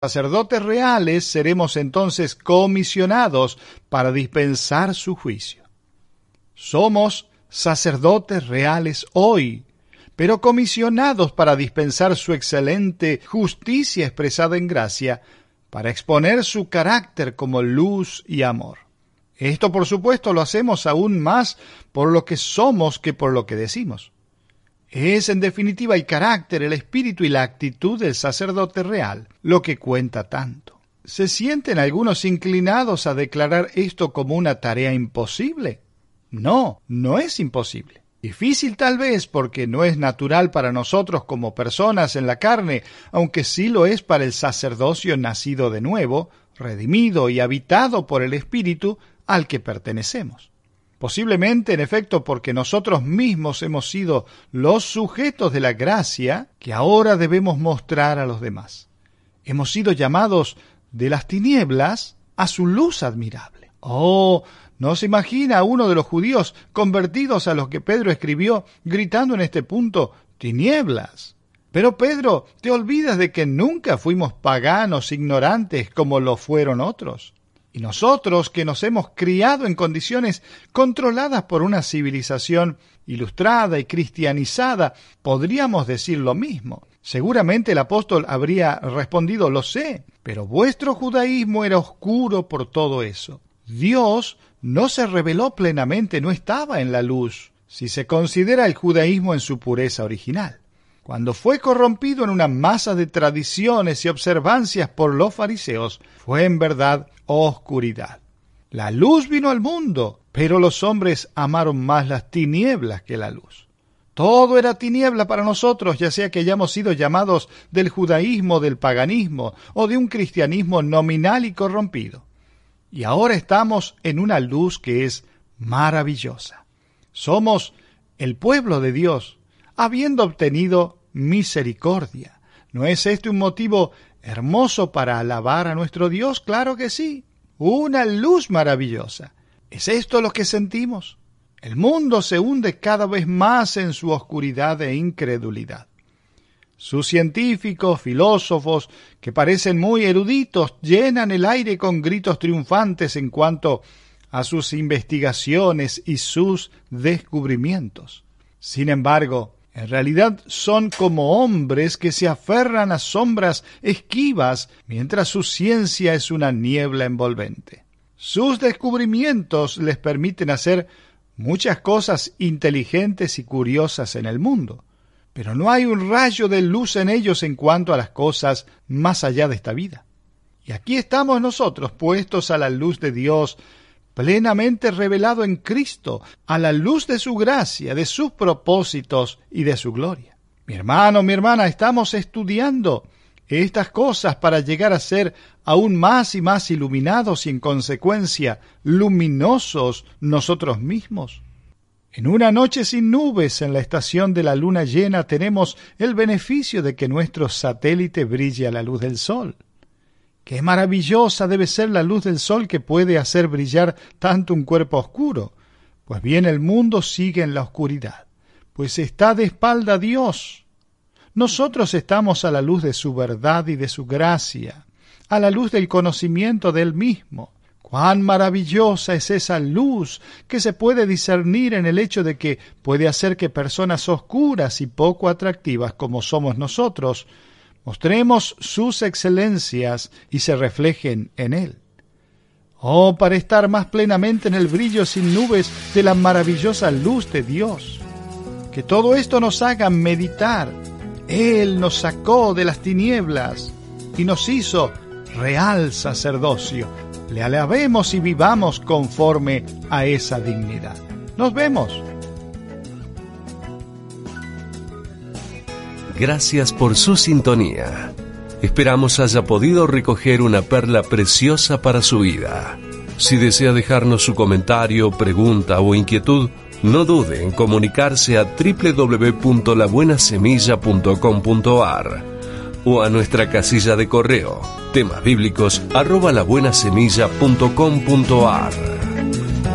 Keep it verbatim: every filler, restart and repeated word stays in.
sacerdotes reales, seremos entonces comisionados para dispensar su juicio. Somos sacerdotes reales hoy, pero comisionados para dispensar su excelente justicia expresada en gracia, para exponer su carácter como luz y amor. Esto, por supuesto, lo hacemos aún más por lo que somos que por lo que decimos. Es, en definitiva, el carácter, el espíritu y la actitud del sacerdote real lo que cuenta tanto. ¿Se sienten algunos inclinados a declarar esto como una tarea imposible? No, no es imposible. Difícil tal vez porque no es natural para nosotros como personas en la carne, aunque sí lo es para el sacerdocio nacido de nuevo, redimido y habitado por el Espíritu al que pertenecemos. Posiblemente, en efecto, porque nosotros mismos hemos sido los sujetos de la gracia que ahora debemos mostrar a los demás. Hemos sido llamados de las tinieblas a su luz admirable. Oh, ¿no se imagina a uno de los judíos convertidos a los que Pedro escribió gritando en este punto, tinieblas? Pero Pedro, te olvidas de que nunca fuimos paganos, ignorantes como lo fueron otros. Y nosotros, que nos hemos criado en condiciones controladas por una civilización ilustrada y cristianizada, podríamos decir lo mismo. Seguramente el apóstol habría respondido, lo sé, pero vuestro judaísmo era oscuro por todo eso. Dios no se reveló plenamente, no estaba en la luz, si se considera el judaísmo en su pureza original. Cuando fue corrompido en una masa de tradiciones y observancias por los fariseos, fue en verdad oscuridad. La luz vino al mundo, pero los hombres amaron más las tinieblas que la luz. Todo era tiniebla para nosotros, ya sea que hayamos sido llamados del judaísmo, del paganismo o de un cristianismo nominal y corrompido. Y ahora estamos en una luz que es maravillosa. Somos el pueblo de Dios, habiendo obtenido misericordia. ¿No es este un motivo hermoso para alabar a nuestro Dios? Claro que sí. Una luz maravillosa. ¿Es esto lo que sentimos? El mundo se hunde cada vez más en su oscuridad e incredulidad. Sus científicos, filósofos, que parecen muy eruditos, llenan el aire con gritos triunfantes en cuanto a sus investigaciones y sus descubrimientos. Sin embargo, en realidad son como hombres que se aferran a sombras esquivas mientras su ciencia es una niebla envolvente. Sus descubrimientos les permiten hacer muchas cosas inteligentes y curiosas en el mundo, pero no hay un rayo de luz en ellos en cuanto a las cosas más allá de esta vida. Y aquí estamos nosotros puestos a la luz de Dios, plenamente revelado en Cristo, a la luz de su gracia, de sus propósitos y de su gloria. Mi hermano, mi hermana, estamos estudiando estas cosas para llegar a ser aún más y más iluminados y en consecuencia luminosos nosotros mismos. En una noche sin nubes, en la estación de la luna llena, tenemos el beneficio de que nuestro satélite brille a la luz del sol. ¡Qué maravillosa debe ser la luz del sol que puede hacer brillar tanto un cuerpo oscuro! Pues bien, el mundo sigue en la oscuridad, pues está de espalda a Dios. Nosotros estamos a la luz de su verdad y de su gracia, a la luz del conocimiento de Él mismo. ¡Cuán maravillosa es esa luz que se puede discernir en el hecho de que puede hacer que personas oscuras y poco atractivas como somos nosotros mostremos sus excelencias y se reflejen en Él! Oh, para estar más plenamente en el brillo sin nubes de la maravillosa luz de Dios. Que todo esto nos haga meditar. Él nos sacó de las tinieblas y nos hizo real sacerdocio. Le alabemos y vivamos conforme a esa dignidad. Nos vemos. Gracias por su sintonía. Esperamos haya podido recoger una perla preciosa para su vida. Si desea dejarnos su comentario, pregunta o inquietud, no dude en comunicarse a doble u doble u doble u punto la buena semilla punto com punto a r o a nuestra casilla de correo temasbíblicos arroba labuenasemilla punto com punto a r.